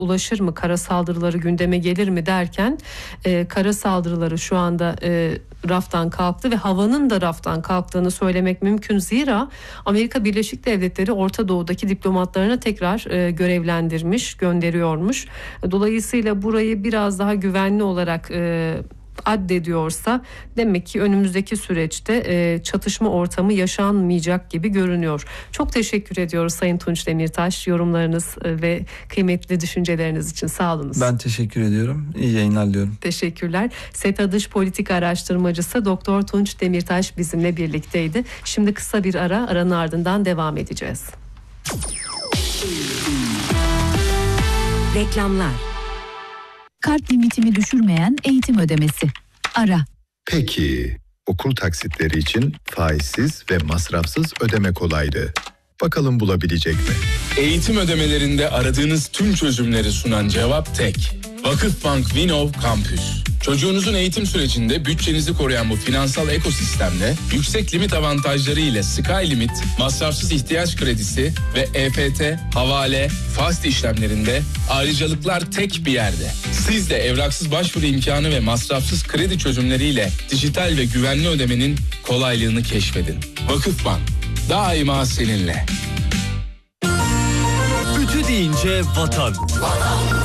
ulaşır mı, kara saldırıları gündeme gelir mi derken kara saldırıları şu anda raftan kalktı ve havanın da raftan kalktığını söylemek mümkün. Zira Amerika Birleşik Devletleri Orta Doğu'daki diplomatlarına tekrar görevlendirmiş, gönderiyormuş. Dolayısıyla burayı biraz daha güvenli olarak addediyorsa demek ki önümüzdeki süreçte çatışma ortamı yaşanmayacak gibi görünüyor. Çok teşekkür ediyoruz Sayın Tunç Demirtaş, yorumlarınız ve kıymetli düşünceleriniz için. Sağ olunuz. Ben teşekkür ediyorum. İyi yayınlar diliyorum. Teşekkürler. SETA Dış Politika Araştırmacısı Doktor Tunç Demirtaş bizimle birlikteydi. Şimdi kısa bir ara, aranın ardından devam edeceğiz. Reklamlar. Kart limitimi düşürmeyen eğitim ödemesi. Ara. Peki, okul taksitleri için faizsiz ve masrafsız ödeme kolaylığı. Bakalım bulabilecek mi? Eğitim ödemelerinde aradığınız tüm çözümleri sunan cevap tek. Vakıfbank Vinov Campus. Çocuğunuzun eğitim sürecinde bütçenizi koruyan bu finansal ekosistemle yüksek limit avantajları ile Sky Limit, masrafsız ihtiyaç kredisi ve EFT, havale, fast işlemlerinde ayrıcalıklar tek bir yerde. Siz de evraksız başvuru imkanı ve masrafsız kredi çözümleriyle dijital ve güvenli ödemenin kolaylığını keşfedin. Vakıfbank, daima seninle. Ütü deyince vatan.